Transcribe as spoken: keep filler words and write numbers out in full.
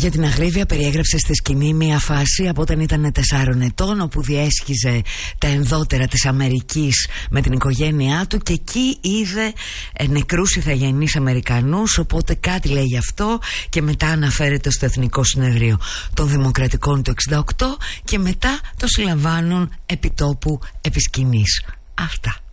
Για την αγρίβεια περιέγραψε στη σκηνή μια φάση από όταν ήταν τεσσάρων ετών, όπου διέσχιζε τα ενδότερα της Αμερικής με την οικογένειά του και εκεί είδε νεκρούς ηθαγενείς Αμερικανούς, οπότε κάτι λέει γι' αυτό και μετά αναφέρεται στο Εθνικό Συνεδρίο των Δημοκρατικών του εξήντα οκτώ και μετά το συλλαμβάνουν επιτόπου επί σκηνής. Αυτά.